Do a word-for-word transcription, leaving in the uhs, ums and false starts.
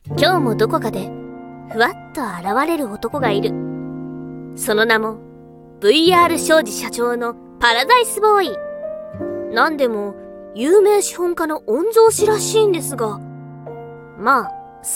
今日もどこかでふわっと現れる男がいる。その名も ブイアール 商事社長のパラダイスボーイ。なんでも有名資本家の御曹司らしいんですが、まあ